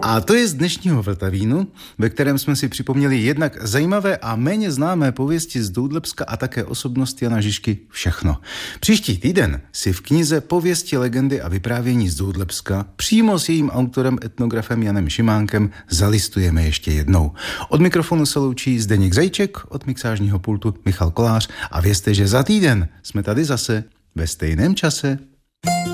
A to je z dnešního Vltavínu, ve kterém jsme si připomněli jednak zajímavé a méně známé pověsti z Doudlebska a také osobnost Jana Žižky všechno. Příští týden si v knize Pověsti, legendy a vyprávění z Doudlebska přímo s jejím autorem, etnografem Janem Šimánkem zalistujeme ještě jednou. Od mikrofonu se loučí Zdeněk Zajíček, od mixážního pultu Michal Kolář a vězte, že za týden jsme tady zase ve stejném čase.